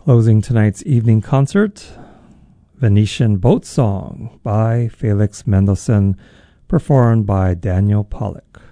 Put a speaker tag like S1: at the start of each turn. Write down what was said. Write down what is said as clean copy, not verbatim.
S1: Closing tonight's evening concert, Venetian Boat Song by Felix Mendelssohn, performed by Daniel Pollack.